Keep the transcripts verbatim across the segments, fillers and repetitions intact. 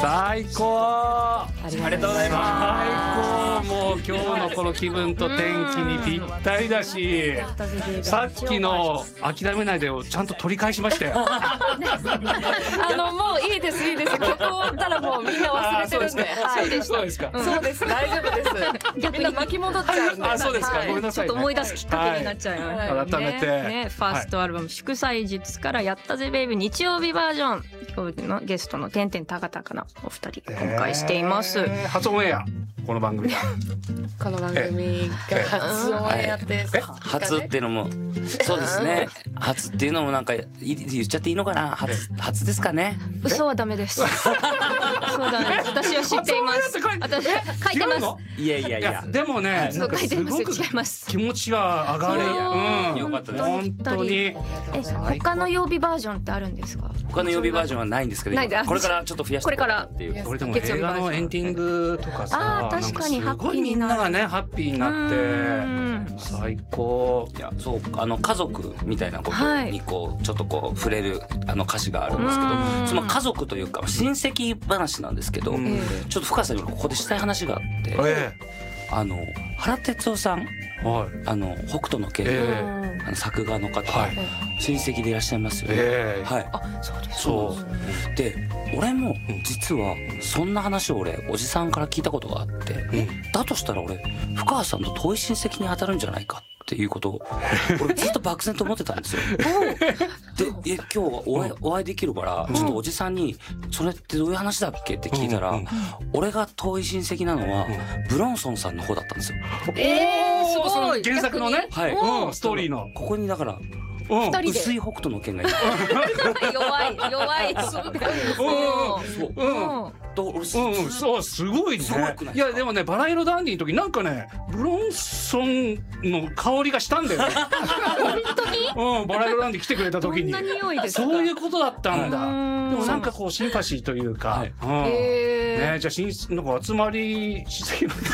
最高。 ありがとうございます。最高。もう今日のこの気分と天気にぴったりだし、さっきの諦めないでをちゃんと取り返しましたよ。 あのもういいですいいです。曲終わったらもうみんな忘れてるんで。 はい。そうですか。 そうです大丈夫です。みんな巻き戻っちゃうんで。 あ、そうですか。ごめんなさい。 ちょっと思い出すきっかけになっちゃうよ。 改めてね、ファーストアルバム祝祭日からやったぜベイビー日曜日バージョン、今日のゲストのてんてんたかたかなお二人今回しています。 初オンエアこの番組。 この番組が初オンエアです。 初っていうのもそうですね。初っていうのもなんか言っちゃっていいのかな。初初ですかね。 嘘はダメです。嘘はダメです。私は知っています。私書いてます。 いやいやいや。 でもね、 そう書いてます。違います。 気持ちが上がる。 うん。よかったです。 本当に。 え、他の曜日バージョンってあるんですか？ 他の曜日バージョンはないんですけど、これからちょっと増やしていこうかなっていう。 これでも映画のエンディングとかさ、 確かにハッピーみんながねハッピーになって最高。 いや、そうあの家族みたいなことにこうちょっとこう触れるあの歌詞があるんですけど、その家族というか親戚話なんですけど、ちょっと深さにここでしたい話があって、あの原哲夫さん、あの北斗の拳のあの作画の方、親戚でいらっしゃいますよね。はい。 あ、そうです。 そうで、俺も実はそんな話を俺おじさんから聞いたことがあって、だとしたら俺深川さんと遠い親戚に当たるんじゃないかっていうことを俺ずっと漠然と思ってたんですよ。で、え今日はお会い、お会いできるからちょっとおじさんにそれってどういう話だっけって聞いたら、俺が遠い親戚なのはブロンソンさんの方だったんですよ。 えー、すごい。 原作のね、 はい、 ストーリーのここにだから薄い北斗の拳がいる。 弱い弱い。 そうすごいね。いやでもね、バラ色ダンディの時なんかねブロンソンの香りがしたんだよね。 本当に？ うん、バラ色ダンディ来てくれた時に。 どんな匂いですか？ そういうことだったんだ。でもなんかこうシンパシーというか。ね、じゃあ新なんか集まりしてる。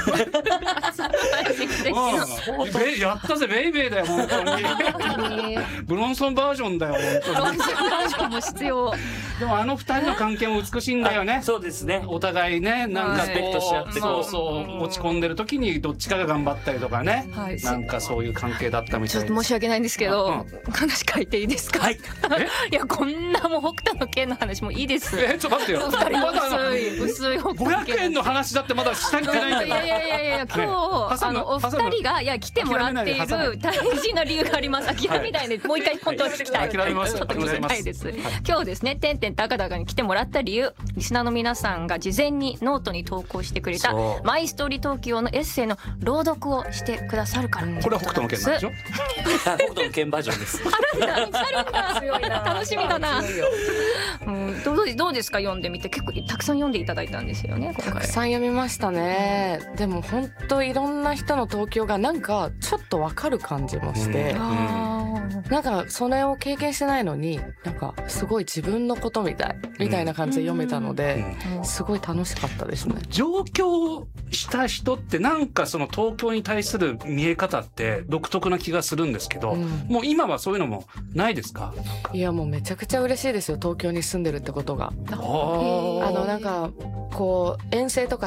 やったぜベイベーだよ本当に。ブロンソンバージョンだよ本当に。 ブロンソンバージョンも必要。 でもあの二人の関係も美しいんだよね。 そうですね。 お互いね、なんかベットし合って、そうそう落ち込んでる時にどっちかが頑張ったりとかね。なんかそういう関係だったみたい。 ちょっと申し訳ないんですけど、話書いていいですか？はい。いやこんなもう北斗の拳の話もいいです。 え、ちょっと待ってよ。 二人の薄い薄い北斗の拳。 ごひゃくえんの話だってまだしたってないんだよ。 いやいやいやいや今日あのお二人がいや来てもらっている大事な理由があります。諦めないでもう一回本当は聞きたい。 諦めます。 ちょっと聞きたいです。今日ですね、てんてんたかたかに来てもらった理由、リスナーの皆さんが事前にノートに投稿してくれたマイストーリー東京のエッセイの朗読をしてくださるから。 これは北斗の拳なんでしょ？ 北斗の拳バージョンです。 あるんだ、あるんだ。強いな。楽しみだな。うん、どうどうですか読んでみて。結構たくさん読んでいただいたんですよね。 たくさん読みましたね。でも本当いろんな人の東京がなんかちょっとわかる感じもして、なんかそれを経験してないのになんかすごい自分のことみたいみたいな感じで読めたので、すごい楽しかったですね。 上京した人ってなんかその東京に対する見え方って独特な気がするんですけど、うん、もう今はそういうのもないですか？ いやもうめちゃくちゃ嬉しいですよ、東京に住んでるってことが。あのなんかこう遠征とか